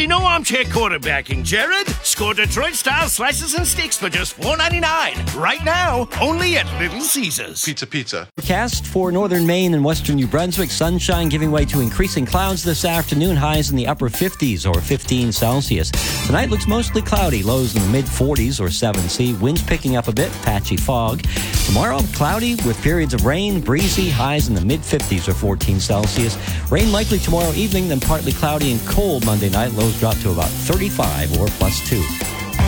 be no armchair quarterbacking, Jared. Score Detroit-style slices and sticks for just $4.99. Right now, only at Little Caesars. Pizza. Forecast for northern Maine and western New Brunswick. Sunshine giving way to increasing clouds this afternoon. Highs in the upper 50s or 15 Celsius. Tonight looks mostly cloudy. Lows in the mid-40s or 7C. Winds picking up a bit. Patchy fog. Tomorrow, cloudy with periods of rain. Breezy. Highs in the mid-50s or 14 Celsius. Rain likely tomorrow evening, then partly cloudy and cold Monday night. Lows drop to about 35 or +2.